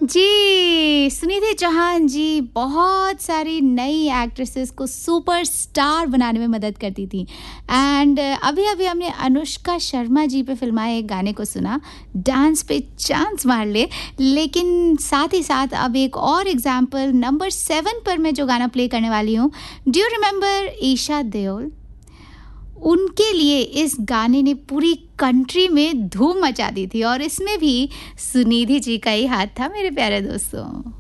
जी, सुनिधि चौहान जी बहुत सारी नई एक्ट्रेसेस को सुपरस्टार बनाने में मदद करती थी। एंड अभी-अभी हमने अनुष्का शर्मा जी पे फिल्माए एक गाने को सुना, डांस पे चांस मार ले। लेकिन साथ ही साथ अब एक और एग्जाम्पल नंबर 7 पर मैं जो गाना प्ले करने वाली हूँ, do you remember Esha Deol? उनके लिए इस गाने ने पूरी कंट्री में धूम मचा दी थी और इसमें भी सुनिधि जी का ही हाथ था मेरे प्यारे दोस्तों।